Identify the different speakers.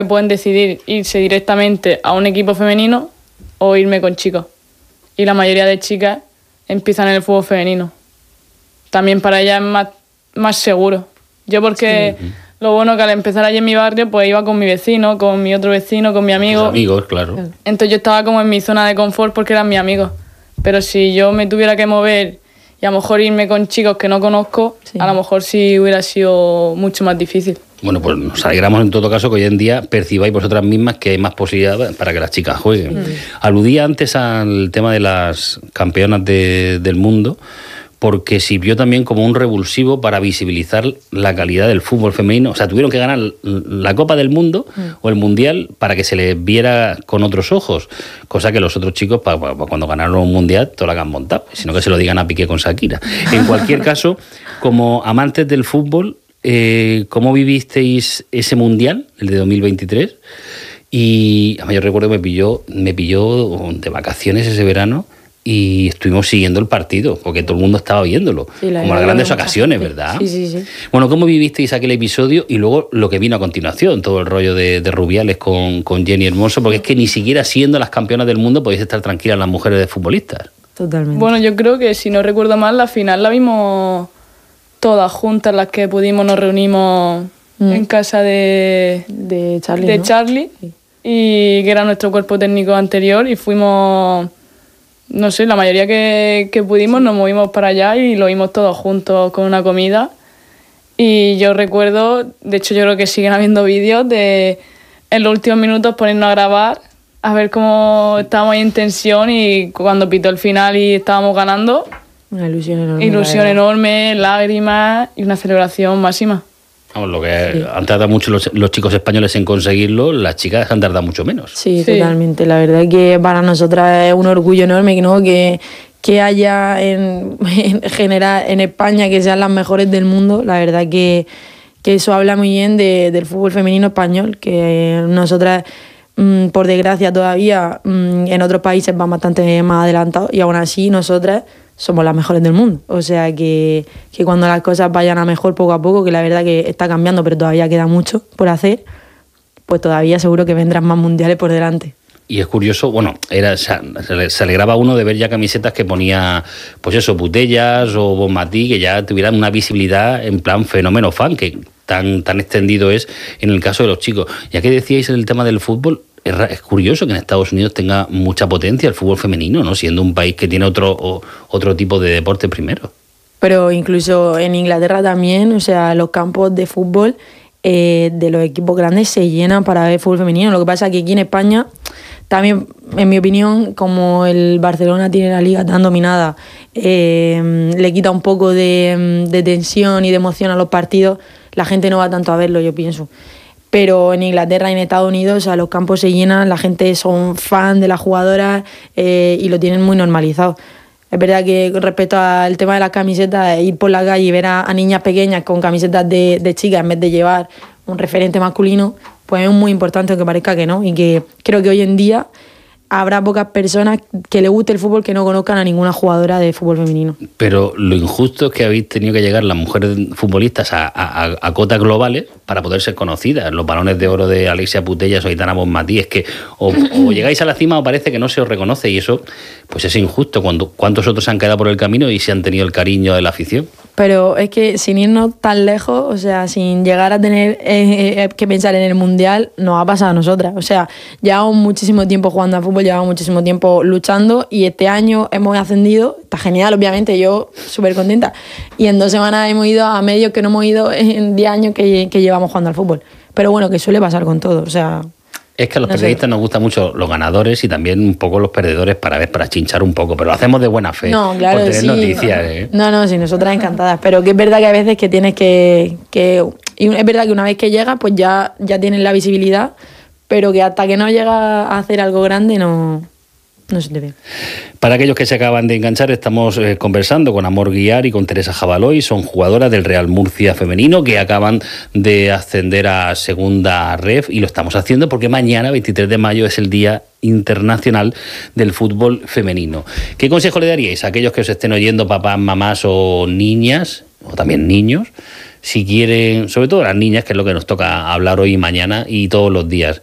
Speaker 1: pueden decidir irse directamente a un equipo femenino o irme con chicos. Y la mayoría de chicas empiezan en el fútbol femenino. También para ellas es más seguro. Yo porque lo bueno que al empezar allí en mi barrio, pues iba con mi vecino, con mi otro vecino, con mi amigo.
Speaker 2: Tus amigos, claro.
Speaker 1: Entonces yo estaba como en mi zona de confort porque eran mis amigos. Pero si yo me tuviera que mover y a lo mejor irme con chicos que no conozco, a lo mejor sí hubiera sido mucho más difícil.
Speaker 2: Bueno, pues nos alegramos en todo caso que hoy en día percibáis vosotras mismas que hay más posibilidades para que las chicas jueguen. Aludía antes al tema de las campeonas del mundo, porque sirvió también como un revulsivo para visibilizar la calidad del fútbol femenino. O sea, tuvieron que ganar la Copa del Mundo o el Mundial para que se les viera con otros ojos, cosa que los otros chicos, cuando ganaron un Mundial, todo lo que han montado, sino que se lo digan a Piqué con Shakira. En cualquier caso, como amantes del fútbol, ¿cómo vivisteis ese Mundial, el de 2023? Y a mí yo recuerdo que me pilló de vacaciones ese verano y estuvimos siguiendo el partido, porque todo el mundo estaba viéndolo, como las grandes ocasiones, ¿verdad?
Speaker 3: Sí.
Speaker 2: Bueno, ¿cómo vivisteis aquel episodio y luego lo que vino a continuación, todo el rollo de Rubiales con Jenny Hermoso? Porque es que ni siquiera siendo las campeonas del mundo podéis estar tranquilas las mujeres de futbolistas.
Speaker 3: Totalmente.
Speaker 1: Bueno, yo creo que, si no recuerdo mal, la final la vimos todas juntas, las que pudimos, nos reunimos en casa de
Speaker 3: Charlie,
Speaker 1: de
Speaker 3: ¿no?
Speaker 1: Charlie,
Speaker 3: Sí.
Speaker 1: Y que era nuestro cuerpo técnico anterior, y fuimos, no sé, la mayoría que pudimos, nos movimos para allá y lo vimos todos juntos con una comida. Y yo recuerdo, de hecho yo creo que siguen habiendo vídeos de en los últimos minutos ponernos a grabar, a ver cómo estábamos ahí en tensión, y cuando pitó el final y estábamos ganando,
Speaker 3: Una ilusión enorme.
Speaker 1: ilusión enorme, lágrimas y una celebración máxima.
Speaker 2: Vamos, lo que han tardado mucho los chicos españoles en conseguirlo, las chicas han tardado mucho menos.
Speaker 3: Sí, totalmente. La verdad es que para nosotras es un orgullo enorme, ¿no? que haya en general en España que sean las mejores del mundo. La verdad que eso habla muy bien del fútbol femenino español, que nosotras, por desgracia todavía, en otros países van bastante más adelantados, y aún así nosotras somos las mejores del mundo. O sea que cuando las cosas vayan a mejor poco a poco, que la verdad que está cambiando, pero todavía queda mucho por hacer, pues todavía seguro que vendrán más mundiales por delante.
Speaker 2: Y es curioso, bueno, se alegraba uno de ver ya camisetas que ponía, pues eso, Putellas o Bonmatí, que ya tuvieran una visibilidad en plan fenómeno fan, que tan extendido es en el caso de los chicos. Ya que decíais en el tema del fútbol, es curioso que en Estados Unidos tenga mucha potencia el fútbol femenino, ¿no? Siendo un país que tiene otro tipo de deporte primero.
Speaker 3: Pero incluso en Inglaterra también, o sea, los campos de fútbol de los equipos grandes se llenan para ver fútbol femenino. Lo que pasa es que aquí en España también, en mi opinión, como el Barcelona tiene la liga tan dominada, le quita un poco de tensión y de emoción a los partidos, la gente no va tanto a verlo, yo pienso. Pero en Inglaterra y en Estados Unidos, o sea, los campos se llenan, la gente son fan de las jugadoras y lo tienen muy normalizado. Es verdad que respecto al tema de las camisetas, ir por la calle y ver a niñas pequeñas con camisetas de chicas en vez de llevar un referente masculino, pues es muy importante, aunque parezca que no. Y que creo que hoy en día habrá pocas personas que le guste el fútbol que no conozcan a ninguna jugadora de fútbol femenino.
Speaker 2: Pero lo injusto es que habéis tenido que llegar las mujeres futbolistas a cotas globales para poder ser conocidas. Los balones de oro de Alexia Putellas o Aitana Bonmatí, es que o llegáis a la cima o parece que no se os reconoce, y eso pues es injusto. ¿Cuántos otros se han quedado por el camino y se han tenido el cariño de la afición?
Speaker 3: Pero es que sin irnos tan lejos, o sea, sin llegar a tener que pensar en el Mundial, nos ha pasado a nosotras. O sea, llevamos muchísimo tiempo jugando al fútbol, llevamos muchísimo tiempo luchando, y este año hemos ascendido. Está genial, obviamente, yo súper contenta. Y en 2 semanas hemos ido a medios que no hemos ido en 10 años que llevamos jugando al fútbol. Pero bueno, que suele pasar con todo, o sea...
Speaker 2: Es que a los periodistas nos gustan mucho los ganadores y también un poco los perdedores para chinchar un poco, pero lo hacemos de buena fe,
Speaker 3: no, claro,
Speaker 2: por tener
Speaker 3: sí,
Speaker 2: noticias.
Speaker 3: No, sí, nosotras encantadas, pero que es verdad que a veces que tienes que y es verdad que una vez que llegas, pues ya tienes la visibilidad, pero que hasta que no llegas a hacer algo grande no se te ve.
Speaker 2: Para aquellos que se acaban de enganchar, estamos conversando con Amor Guiar y con Teresa Jabaloy. Son jugadoras del Real Murcia femenino que acaban de ascender a segunda ref, y lo estamos haciendo porque mañana, 23 de mayo, es el Día Internacional del Fútbol Femenino. ¿Qué consejo le daríais a aquellos que os estén oyendo, papás, mamás o niñas, o también niños, si quieren, sobre todo las niñas, que es lo que nos toca hablar hoy y mañana y todos los días,